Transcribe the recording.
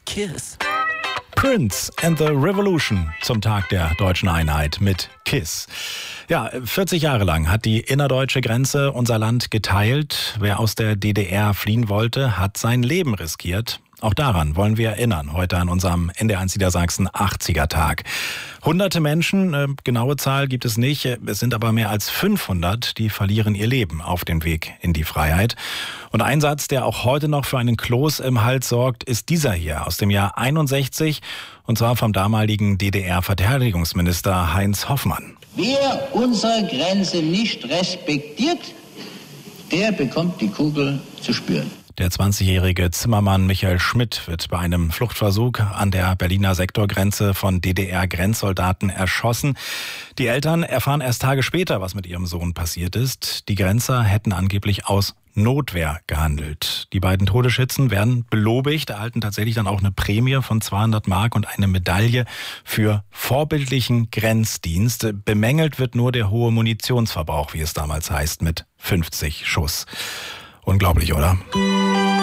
Kiss. Prince and the Revolution zum Tag der deutschen Einheit mit KISS. Ja, 40 Jahre lang hat die innerdeutsche Grenze unser Land geteilt. Wer aus der DDR fliehen wollte, hat sein Leben riskiert. Auch daran wollen wir erinnern, heute an unserem NDR1 Niedersachsen 80er-Tag. Hunderte Menschen, genaue Zahl gibt es nicht, es sind aber mehr als 500, die verlieren ihr Leben auf dem Weg in die Freiheit. Und ein Satz, der auch heute noch für einen Kloß im Hals sorgt, ist dieser hier aus dem Jahr 61, und zwar vom damaligen DDR-Verteidigungsminister Heinz Hoffmann. Wer unsere Grenze nicht respektiert, der bekommt die Kugel zu spüren. Der 20-jährige Zimmermann Michael Schmidt wird bei einem Fluchtversuch an der Berliner Sektorgrenze von DDR-Grenzsoldaten erschossen. Die Eltern erfahren erst Tage später, was mit ihrem Sohn passiert ist. Die Grenzer hätten angeblich aus Notwehr gehandelt. Die beiden Todesschützen werden belobigt, erhalten tatsächlich dann auch eine Prämie von 200 Mark und eine Medaille für vorbildlichen Grenzdienst. Bemängelt wird nur der hohe Munitionsverbrauch, wie es damals heißt, mit 50 Schuss. Unglaublich, oder?